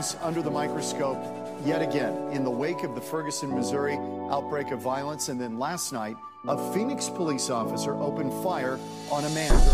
comes under the microscope yet again in the wake of the Ferguson, Missouri outbreak of violence. And then last night, a Phoenix police officer opened fire on a man during